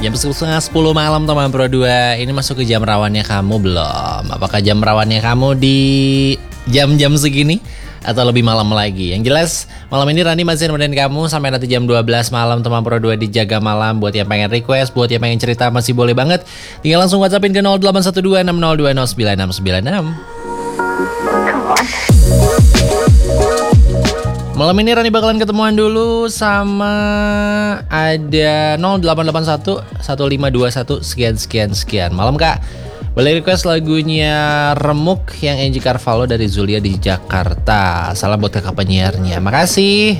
Jam setengah 10 malam teman Pro 2. Ini masuk ke jam rawannya kamu belum? Apakah jam rawannya kamu di jam-jam segini? Atau lebih malam lagi? Yang jelas malam ini Rani masih nemenin kamu sampai nanti jam 12 malam teman Pro 2 di Jaga Malam. Buat yang pengen request, buat yang pengen cerita masih boleh banget. Tinggal langsung WhatsAppin ke 0812 6020 9696. Malam ini Rani bakalan ketemuan dulu sama ada 0881 1521 sekian. Malam Kak, boleh request lagunya Remuk yang Angie Carvalho dari Zulia di Jakarta. Salam buat kakak penyiarnya, makasih.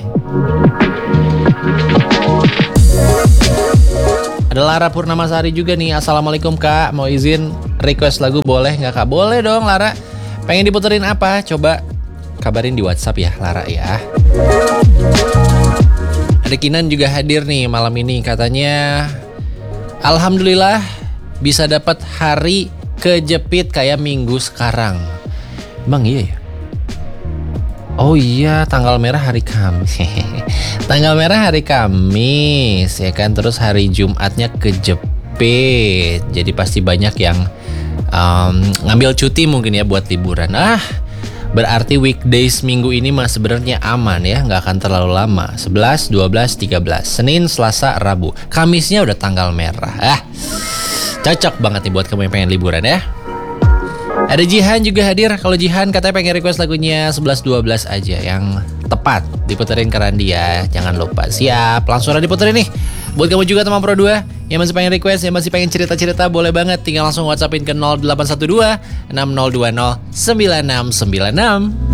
Ada Lara Purnamasari juga nih. Assalamualaikum Kak, mau izin request lagu boleh nggak Kak? Boleh dong Lara. Pengen diputerin apa? Coba kabarin di WhatsApp ya Lara ya. Ada Kinan juga hadir nih malam ini. Katanya alhamdulillah bisa dapat hari kejepit kayak minggu sekarang. Emang iya ya? Oh iya, tanggal merah hari Kamis. Tanggal merah hari Kamis ya kan. Terus hari Jumatnya kejepit. Jadi pasti banyak yang ngambil cuti mungkin ya buat liburan. Berarti weekdays minggu ini mah sebenarnya aman ya, nggak akan terlalu lama. 11, 12, 13, Senin, Selasa, Rabu. Kamisnya udah tanggal merah. Cocok banget nih buat kamu yang pengen liburan ya. Ada Jihan juga hadir. Kalau Jihan katanya pengen request lagunya 11, 12 aja yang tepat diputerin ke Randi ya. Jangan lupa. Siap, langsung diputerin nih. Buat kamu juga teman Pro 2 yang masih pengen request, yang masih pengen cerita-cerita, boleh banget. Tinggal langsung WhatsAppin ke 0812 6020 9696.